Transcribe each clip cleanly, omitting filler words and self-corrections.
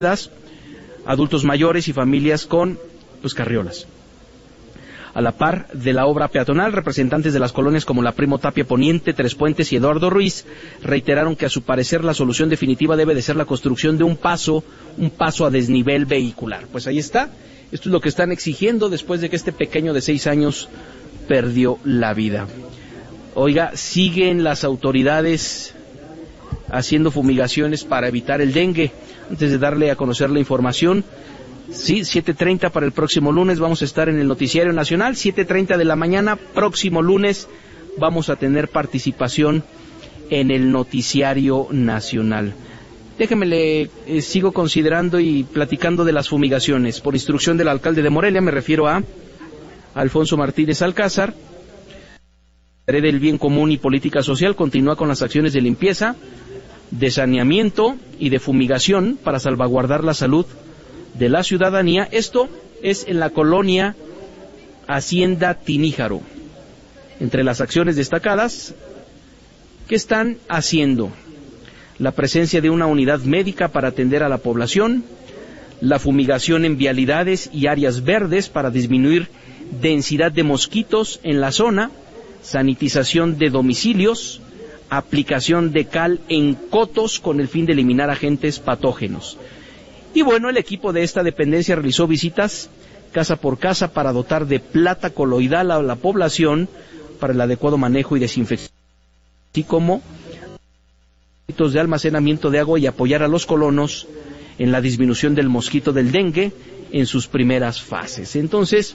adultos mayores y familias con carriolas. A la par de la obra peatonal, representantes de las colonias como la Primo Tapia Poniente, Tres Puentes y Eduardo Ruiz reiteraron que a su parecer la solución definitiva debe de ser la construcción de un paso a desnivel vehicular. Pues ahí está, esto es lo que están exigiendo después de que este pequeño de 6 años perdió la vida. Oiga, siguen las autoridades haciendo fumigaciones para evitar el dengue. Antes de darle a conocer la información, sí, 7:30 para el próximo lunes vamos a estar en el Noticiario Nacional, 7:30 de la mañana, próximo lunes vamos a tener participación en el Noticiario Nacional. Déjeme, sigo considerando y platicando de las fumigaciones. Por instrucción del alcalde de Morelia, me refiero a Alfonso Martínez Alcázar, Secretaría del Bien Común y Política Social continúa con las acciones de limpieza, de saneamiento y de fumigación para salvaguardar la salud de la ciudadanía. Esto es en la colonia Hacienda Tiníjaro. Entre las acciones destacadas que están haciendo: la presencia de una unidad médica para atender a la población, la fumigación en vialidades y áreas verdes para disminuir densidad de mosquitos en la zona, sanitización de domicilios, aplicación de cal en cotos con el fin de eliminar agentes patógenos. Y bueno, el equipo de esta dependencia realizó visitas casa por casa para dotar de plata coloidal a la población para el adecuado manejo y desinfección, así como de almacenamiento de agua y apoyar a los colonos en la disminución del mosquito del dengue en sus primeras fases. Entonces,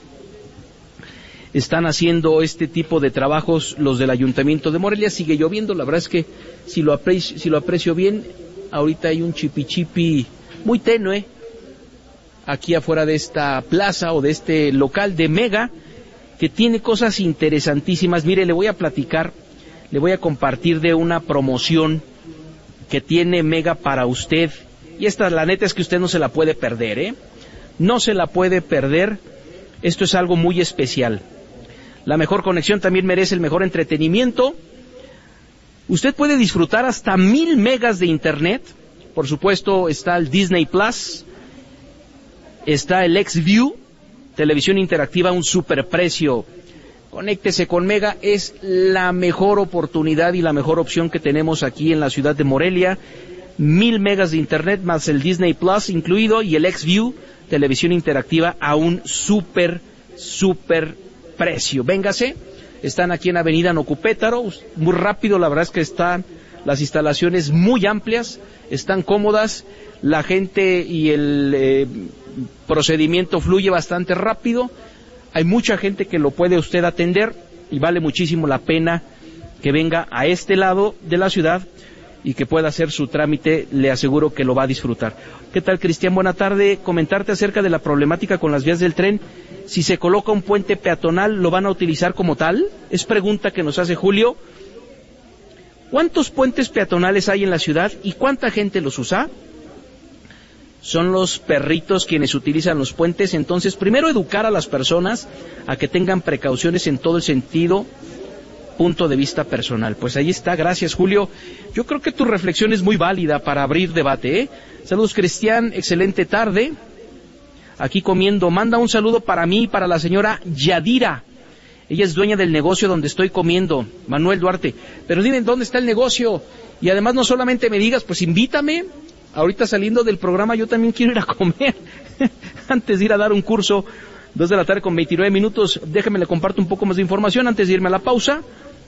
están haciendo este tipo de trabajos los del Ayuntamiento de Morelia. Sigue lloviendo, la verdad es que si lo aprecio bien, ahorita hay un chipi muy tenue aquí afuera de esta plaza o de este local de Mega, que tiene cosas interesantísimas. Mire, le voy a compartir de una promoción que tiene Mega para usted, y esta la neta es que usted no se la puede perder, no se la puede perder. Esto es algo muy especial. La mejor conexión también merece el mejor entretenimiento. Usted puede disfrutar hasta 1000 megas de internet. Por supuesto, está el Disney Plus, está el XView, televisión interactiva a un superprecio. Conéctese con Mega, es la mejor oportunidad y la mejor opción que tenemos aquí en la ciudad de Morelia. 1000 megas de internet más el Disney Plus incluido y el XView, televisión interactiva a un super precio. Véngase, están aquí en Avenida Nocupétaro, muy rápido, la verdad es que están las instalaciones muy amplias, están cómodas, la gente y el procedimiento fluye bastante rápido, hay mucha gente que lo puede usted atender y vale muchísimo la pena que venga a este lado de la ciudad y que pueda hacer su trámite. Le aseguro que lo va a disfrutar. ¿Qué tal, Cristian? Buena tarde. Comentarte acerca de la problemática con las vías del tren. Si se coloca un puente peatonal, ¿lo van a utilizar como tal? Es pregunta que nos hace Julio. ¿Cuántos puentes peatonales hay en la ciudad y cuánta gente los usa? Son los perritos quienes utilizan los puentes. Entonces, primero educar a las personas a que tengan precauciones en todo el sentido, punto de vista personal. Pues ahí está, gracias, Julio. Yo creo que tu reflexión es muy válida para abrir debate, Saludos, Cristian, excelente tarde. Aquí comiendo, manda un saludo para mí y para la señora Yadira. Ella es dueña del negocio donde estoy comiendo, Manuel Duarte. Pero dime, ¿dónde está el negocio? Y además no solamente me digas, pues invítame. Ahorita saliendo del programa yo también quiero ir a comer. Antes de ir a dar un curso, 2 de la tarde con 29 minutos. Déjeme, le comparto un poco más de información antes de irme a la pausa.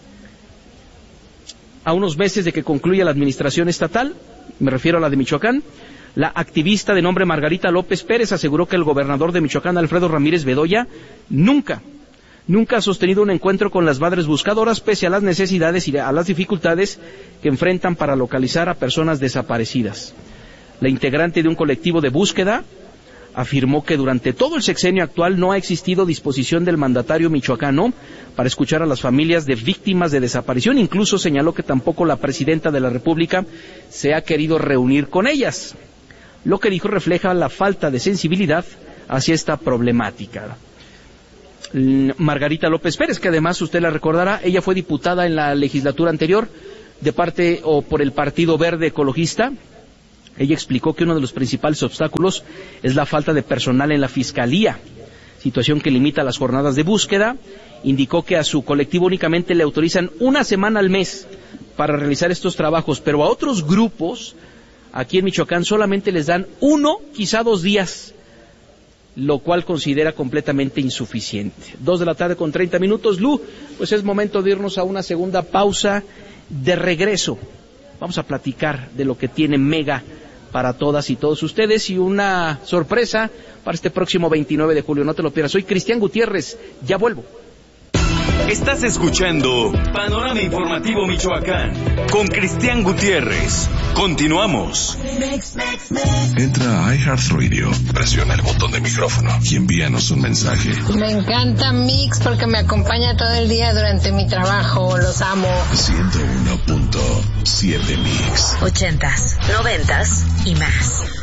A unos meses de que concluya la administración estatal, me refiero a la de Michoacán, la activista de nombre Margarita López Pérez aseguró que el gobernador de Michoacán, Alfredo Ramírez Bedoya, nunca ha sostenido un encuentro con las madres buscadoras, pese a las necesidades y a las dificultades que enfrentan para localizar a personas desaparecidas. La integrante de un colectivo de búsqueda afirmó que durante todo el sexenio actual no ha existido disposición del mandatario michoacano para escuchar a las familias de víctimas de desaparición. Incluso señaló que tampoco la presidenta de la República se ha querido reunir con ellas. Lo que dijo refleja la falta de sensibilidad hacia esta problemática. Margarita López Pérez, que además usted la recordará, ella fue diputada en la legislatura anterior de parte o por el Partido Verde Ecologista, Ella explicó que uno de los principales obstáculos es la falta de personal en la Fiscalía, situación que limita las jornadas de búsqueda. Indicó que a su colectivo únicamente le autorizan una semana al mes para realizar estos trabajos, pero a otros grupos aquí en Michoacán solamente les dan 1, quizá 2 días, lo cual considera completamente insuficiente. 2:30 p.m, Lu, pues es momento de irnos a una segunda pausa. De regreso vamos a platicar de lo que tiene Mega para todas y todos ustedes y una sorpresa para este próximo 29 de julio. No te lo pierdas. Soy Cristian Gutiérrez, ya vuelvo. Estás escuchando Panorama Informativo Michoacán con Cristian Gutiérrez. Continuamos. Entra a iHeartRadio, presiona el botón de micrófono y envíanos un mensaje. Me encanta Mix porque me acompaña todo el día durante mi trabajo. Los amo. 101.7 Mix. 80s, 90s y más.